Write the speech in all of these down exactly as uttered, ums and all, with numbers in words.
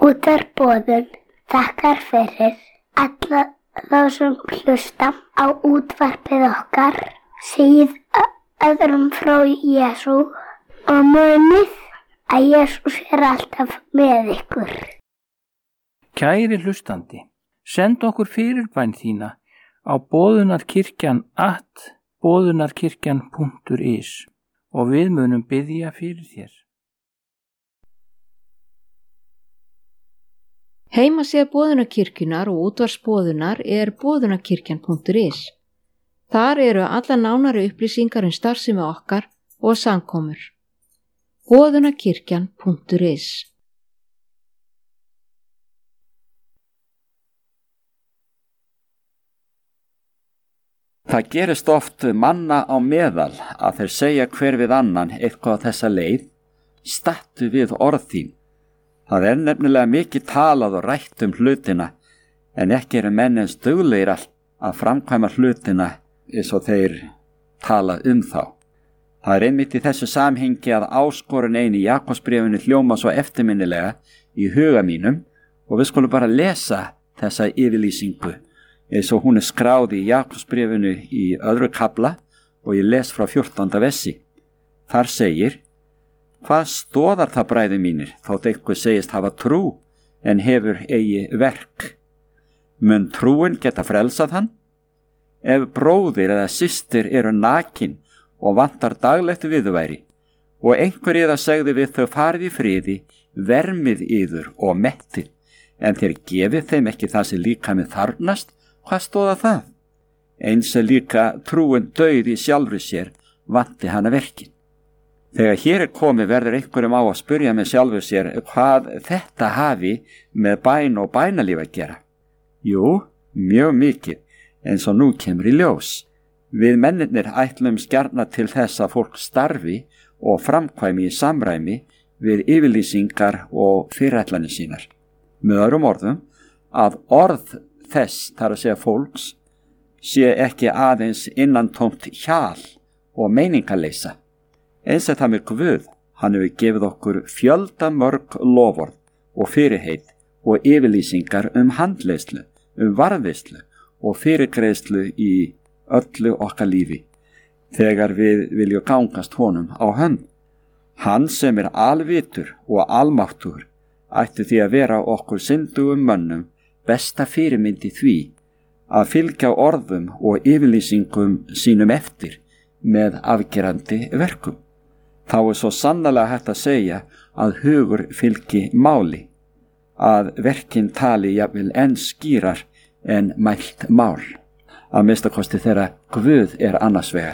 Útvarpsboðun þakkar fyrir alla þá sem hlusta á útvarpið okkar, segið öðrum frá Jesú og munið að Jesús er alltaf með ykkur. Kæri hlustandi, send okkur fyrirbæn þína á boðunarkirkjan at boðunarkirkjan punktur is og við munum biðja fyrir þér. Heimasíða Boðunarkirkjunnar og útvarpsboðunar er boðunarkirkjan punktur is. Þar eru alla nánari upplýsingar um starfsemi okkar og samkomur. boðunarkirkjan punktur is. Það gerist oft manna á meðal að þeir segja hver við annan eitthvað á þessa leið: stattu við orð þín. Það er nefnilega mikið talað og rætt um hlutina, en ekki eru menn eins duglegir að framkvæma hlutina eins og þeir tala um þá. Það er einmitt í þessu samhengi að áskorun ein í Jakobsbréfinu hljóma svo eftirminnilega í huga mínum, og við skulum bara lesa þessa yfirlýsingu eins og hún er skráð í Jakobsbréfinu í öðru kafla og ég les frá fjórtánda versi. Þar segir: Hvað stoðar það, bræður mínir, þótt einhver segist hafa trú en hefur eigi verk? Mun trúin geta frelsað hann? Ef bróðir eða systir eru nakin og vantar daglegt viðurværi, og einhver yðar segði við þau: farið í friði, vermið yður og mettið, en þér gefið þeim ekki það sem líkaminn þarfnast, hvað stóða það? Eins er líka trúin dauð í sjálfri sér, vanti hana verkin. Þegar hér er komið verður einhverjum á að spyrja með sjálfur sér hvað þetta hafi með bæn og bænalíf að gera. Jú, mjög mikið, eins og nú kemur í ljós. Við mennirnir ætlum gjarna til þess að fólk starfi og framkvæmi í samræmi við yfirlýsingar og fyrirætlanir sínar. Með öðrum orðum, að orð þess, þar að segja fólks, sé ekki aðeins innantómt hjal og meiningarleysa. Eins er það með Guð, hann hefur gefið okkur fjölda mörg loforð og fyrirheit og yfirlýsingar um handleiðslu, um varðveislu og fyrirgreiðslu í öllu okkar lífi, þegar við viljum gangast honum á hönd. Hann sem er alvitur og almáttugur ætti því að vera okkur syndugum mönnum besta fyrirmyndi því að fylgja orðum og yfirlýsingum sínum eftir með afgerandi verkum. Þá er svo sannarlega hægt að segja að hugur fylgi máli, að verkin tali jafnvel enn skýrar en mælt mál, að minnstakosti þegar Guð er annars vegar.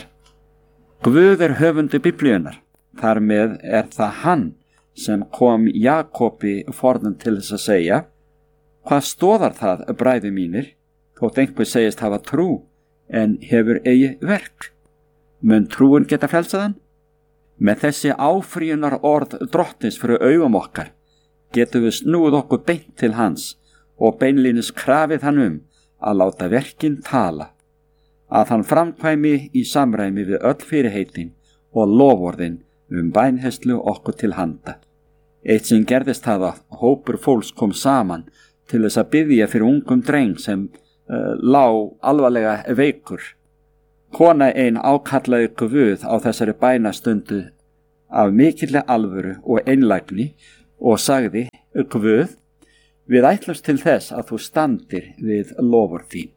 Guð er höfundur Biblíunnar, þar með er það hann sem kom Jakobi forðum til þess að segja: Hvað stoðar það, bræður mínir, þótt einhver segist hafa trú en hefur eigi verk? Mun trúin geta frelsað hann? Með þessi áfrýjunar orð drottins fyrir augum okkar getum við snúið okkur beint til hans og beinlínis krafið hann um að láta verkin tala, að hann framkvæmi í samræmi við öll fyrirheitin og loforðin um bænherslu okkur til handa. Eitt sem gerðist það að hópur fólks kom saman til þess að biðja fyrir ungum dreng sem uh, lá alvarlega veikur. Kona ein ákallaði Guð á þessari bænastundu af mikilli alvöru og einlægni og sagði: Guð, við ætlumst til þess að þú standir við loforð þín.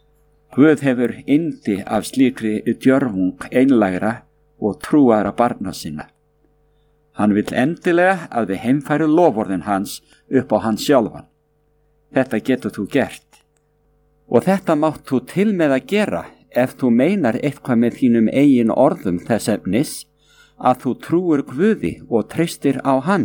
Guð hefur yndi af slíkri djörfung einlægra og trúara barna sinna. Hann vill endilega að við heimfæru loforðin hans upp á hans sjálfan. Þetta getur þú gert. Og þetta mátt þú til með að gera ef þú meinar eitthvað með þínum eigin orðum þess efnis að þú trúir Guði og treystir á hann.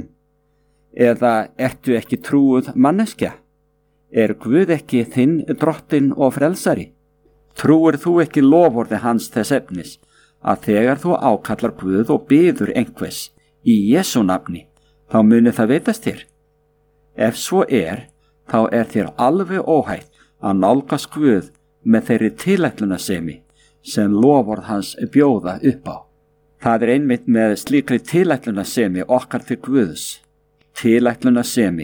Eða ertu ekki trúuð manneskja? Er Guð ekki þinn drottinn og frelsari? Trúir þú ekki loforði hans þess efnis að þegar þú ákallar Guð og biður einhvers í Jesú nafni, þá muni það veitast þér? Ef svo er, þá er þér alveg óhætt að nálgast Guð með þeirri tilætlunasemi sem loforð hans bjóða upp á. Það er einmitt með slíkri tilætlunasemi okkar til Guðs. Tilætlunasemi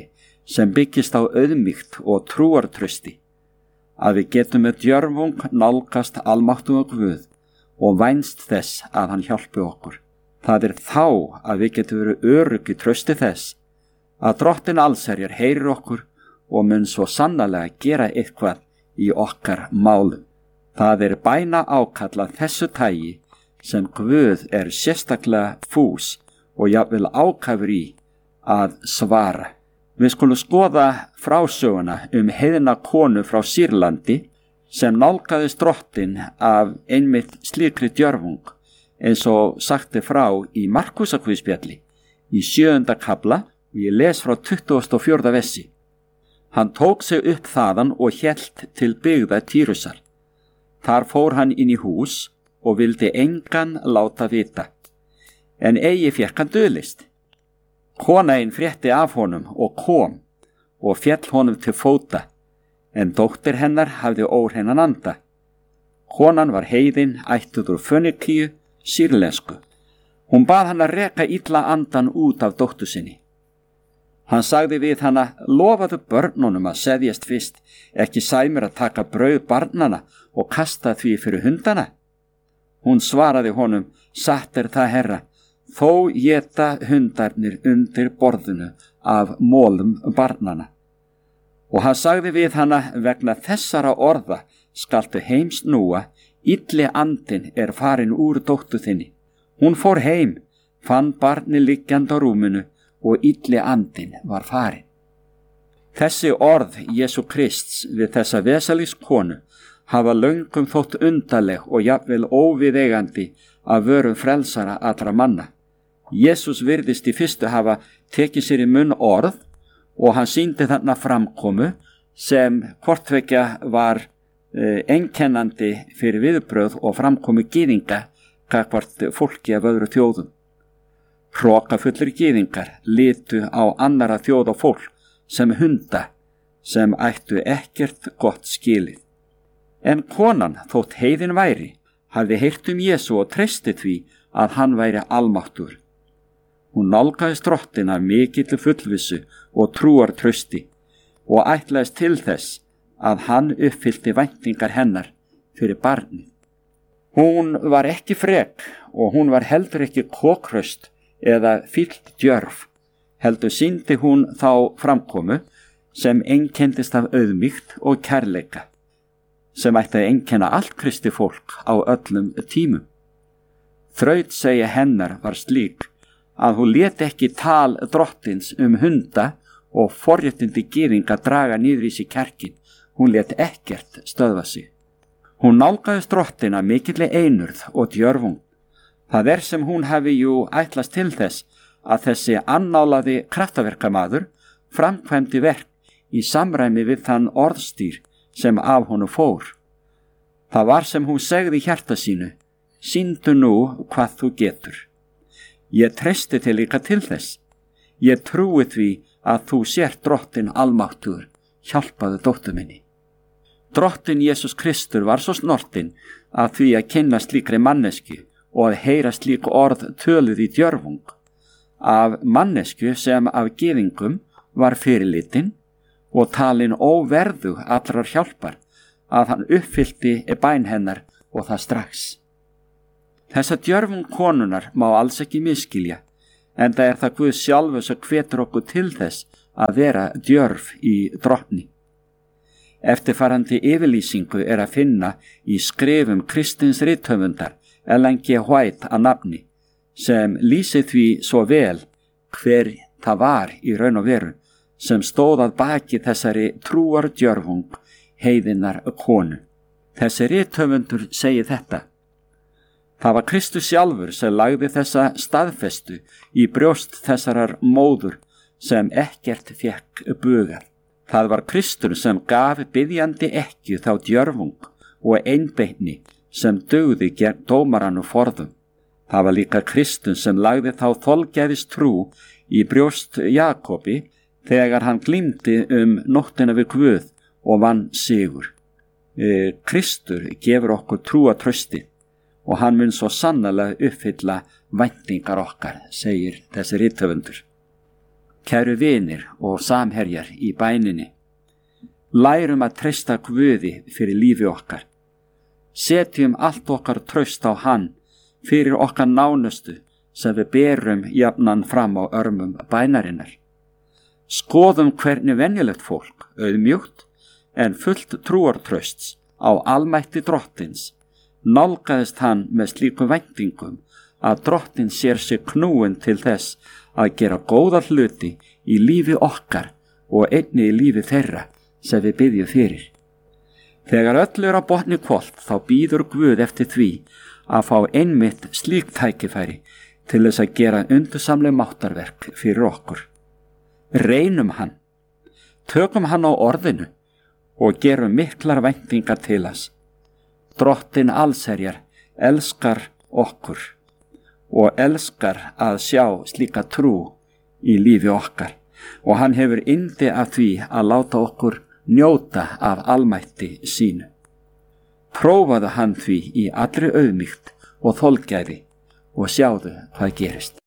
sem byggist á auðmýkt og trúartrausti, að við getum með djörfung nálgast almáttuga Guð og vænst þess að hann hjálpi okkur. Það er þá að við getum verið örugg í trausti þess að Drottinn allsherjar heyrir okkur og mun svo sannarlega gera eitthvað í okkar málum. Það er bæna ákall af þessu tagi sem Guð er sérstaklega fús og jafnvel ákafur í að svara. Við skulum skoða frásöguna um heiðna konu frá Sýrlandi sem nálgaðist Drottinn af einmitt slíkri djörfung, eins og sagti frá í Markúsarguðspjalli í sjöunda kafla og ég les frá tuttugasta og fjórða versi. Hann tók sig upp þaðan og hélt til byggða Týrusar. Þar fór hann inn í hús og vildi engan láta vita, en eigi fékk hann dulist. Kona einn frétti af honum og kom og féll honum til fóta, en dóttir hennar hafði óhreinan anda. Konan var heiðin, ættuð úr Fönikíu, sýrlensku. Hún bað hann að reka illa andan út af dóttur sinni. Hann sagði við hana, lofaðu börnunum að seðjast fyrst, ekki sæmir að taka brauð barnana og kasta því fyrir hundana. Hún svaraði honum, satt er það herra, þó éta hundarnir undir borðinu af mólum barnana. Og hann sagði við hana, vegna þessara orða skaltu heim snúa, illi andinn er farin úr dóttur þinni. Hún fór heim, fann barni liggjandi á rúminu og illi andinn var farin. Þessi orð Jesú Krists við þessa vesalings konu hafa löngum þótt undarleg og jafnvel óviðeigandi af vörum frelsara allra manna. Jesús virðist í fyrstu hafa tekið sér í munn orð og hann sýndi þarna framkomu sem hvortvekja var eh, einkennandi fyrir viðbrögð og framkomu gyðinga gagnvart fólki af öðru þjóðum. Hrokafullir gyðingar litu á annara þjóð og fólk sem hunda sem ættu ekkert gott skilið. En konan, þótt heiðin væri, hafði heyrt um Jesú og treysti því að hann væri almáttur. Hún nálgaðist Drottinn af mikilli fullvissu og trúartrausti og ætlaðist til þess að hann uppfyllti væntingar hennar fyrir barnið. Hún var ekki frek og hún var heldur ekki kokkraust eða fyllt djörf, heldur sýndi hún þá framkomu sem einkendist af auðmýkt og kærleika, sem ætti að einkenna allt kristi fólk á öllum tímum. Þraut segja hennar var slík að hún lét ekki tal Drottins um hunda og forréttindi gyðinga draga niður í sig kjarkin, hún lét ekkert stöðva sig. Hún nálgaðist Drottinn af mikilli einurð og djörfung. Það er sem hún hafi jú ætlast til þess að þessi annálaði kraftaverkamaður framkvæmdi verk í samræmi við þann orðstýr sem af honum fór. Það var sem hún segði í hjarta sínu, sýndu nú hvað þú getur. Ég treysti þig líka til þess. Ég trúi því að þú sért Drottinn almáttugur, hjálpaðu dóttur minni. Drottinn Jesús Kristur var svo snortinn að því að kynna slíkri mannesku og að heyra slík orð töluð í djörfung, af mannesku sem af gyðingum var fyrirlitin og talin óverðug allrar hjálpar, að hann uppfyllti bæn hennar og það strax. Þessa djörfung konunar má alls ekki miskilja, en það er það Guð sjálfur sem hvetur okkur til þess að vera djörf í Drottni. Eftirfarandi yfirlýsingu er að finna í skrifum kristins rithöfundar Ellen G. White að nafni, sem lýsir því svo vel hver það var í raun og veru sem stóð að baki þessari trúar djörfung heiðinnar konu. Þessi rithöfundur segir þetta: það var Kristus sjálfur sem lagði þessa staðfestu í brjóst þessarar móður sem ekkert fékk bugað. Það var Kristur sem gaf biðjandi ekki þá djörfung og einbeitni sem dugði gegn dómarann og forðum. Það var líka Kristur sem lagði þá þolgæðis trú í brjóst Jakobi þegar hann glímdi um nóttina við Guð og vann sigur. E, Kristur gefur okkur trúartrausti og hann mun svo sannarlega uppfylla væntingar okkar, segir þessi rithöfundur. Kæru vinir og samherjar í bæninni, lærum að treysta Guði fyrir lífi okkar. Setjum allt okkar traust á hann fyrir okkar nánustu sem við berum jafnan fram á örmum bænarinnar. Skoðum hvernig venjulegt fólk, auðmjúkt en fullt trúartrausts á almætti drottins, nálgaðist hann með slíkum væntingum að drottin sér sig knúin til þess að gera góða hluti í lífi okkar og einnig í lífi þeirra sem við biðjum fyrir. Þegar öll er á botni hvolft þá býður Guð eftir því að fá einmitt slík tækifæri til þess að gera undursamleg máttarverk fyrir okkur. Reynum hann, tökum hann á orðinu og gerum miklar væntingar til hans. Drottin allsherjar elskar okkur og elskar að sjá slíka trú í lífi okkar og hann hefur yndi af því að láta okkur njóta af almætti sínu. Prófaðu hann því í allri auðmýkt og þolgæði og sjáðu hvað gerist.